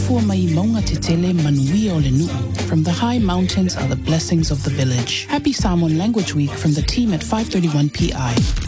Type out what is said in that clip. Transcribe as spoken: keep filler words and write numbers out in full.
Fua mai maunga te tele manuia o le nuu. From the high mountains are the blessings of the village. Happy Samoan Language Week from the team at five thirty-one P I.